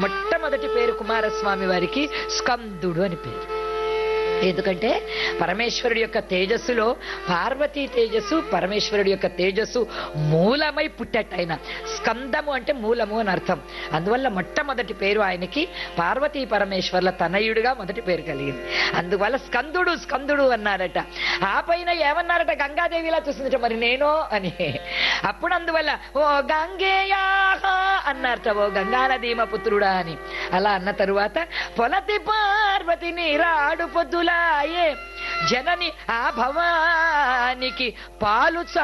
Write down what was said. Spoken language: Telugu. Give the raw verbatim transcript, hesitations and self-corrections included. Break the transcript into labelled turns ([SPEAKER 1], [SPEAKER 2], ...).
[SPEAKER 1] మొట్టమొదటి పేరు కుమారస్వామి వారికి స్కందుడు అని పేరు. ఎందుకంటే పరమేశ్వరుడి యొక్క తేజస్సులో పార్వతీ తేజస్సు పరమేశ్వరుడి యొక్క తేజస్సు మూలమై పుట్టట. ఆయన స్కందము అంటే మూలము అని అర్థం. అందువల్ల మొట్టమొదటి పేరు ఆయనకి పార్వతీ పరమేశ్వర్ల తనయుడుగా మొదటి పేరు కలిగింది. అందువల్ల స్కందుడు స్కందుడు అన్నారట. ఆ పైన ఏమన్నారట, గంగాదేవిలా చూసిందట మరి నేనో అని. అప్పుడు అందువల్ల ఓ గంగేయా అన్నారట, ఓ గంగానదీమ పుత్రుడా అని. అలా అన్న తరువాత పొలతి పార్వతిని రాడు పొద్దులాయే జనని ఆ భవానికి పాలు